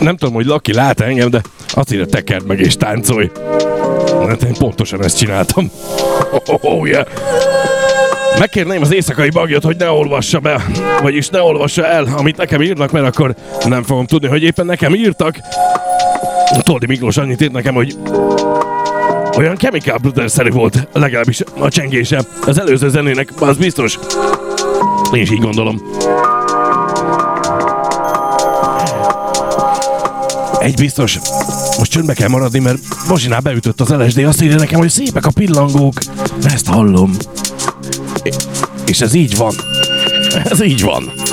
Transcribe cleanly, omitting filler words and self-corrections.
Nem tudom, hogy Lucky lát engem, de azt írja, tekerd meg és táncolj. Hát én pontosan ezt csináltam. Oh, yeah. Megkérném az éjszakai bagyot, hogy ne olvassa be, vagyis ne olvassa el, amit nekem írnak, mert akkor nem fogom tudni, hogy éppen nekem írtak. Toldi Miklós annyit írt nekem, hogy olyan Chemical Brothers-szerű volt, legalábbis a csengése. Az előző zenének, az biztos. Én is így gondolom. Egy biztos, most csöndbe kell maradni, mert Bozsinál beütött az LSD, azt írja nekem, hogy szépek a pillangók. Ezt hallom. És ez így van. Ez így van.